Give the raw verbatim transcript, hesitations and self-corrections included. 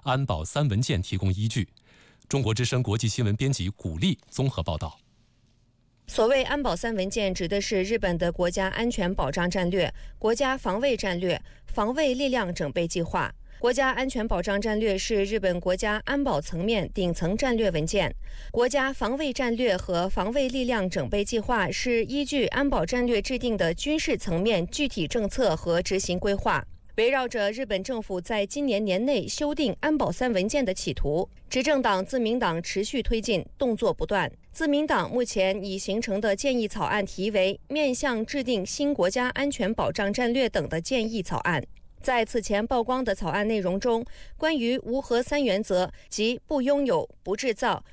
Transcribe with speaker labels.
Speaker 1: 安保三文件提供依据。中国之声国际新闻编辑古丽综合报道。
Speaker 2: 所谓安保三文件，指的是日本的国家安全保障战略、国家防卫战略、防卫力量整备计划。国家安全保障战略是日本国家安保层面顶层战略文件，国家防卫战略和防卫力量整备计划是依据安保战略制定的军事层面具体政策和执行规划。围绕着日本政府在今年年内修订安保三文件的企图，执政党自民党持续推进，动作不断。自民党目前已形成的建议草案题为《面向制定新国家安全保障战略等的建议草案》。在此前曝光的草案内容中，关于无核三原则及不拥有、不制造、